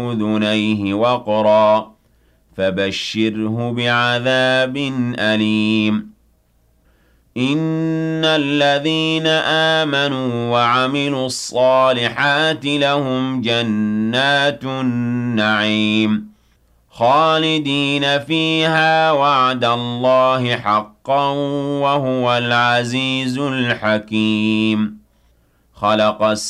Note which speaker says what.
Speaker 1: أذنيه وقرا فبشره بعذاب أليم إن الذين آمنوا وعملوا الصالحات لهم جنات النعيم خالدين فيها وعد الله حقا وهو العزيز الحكيم خلق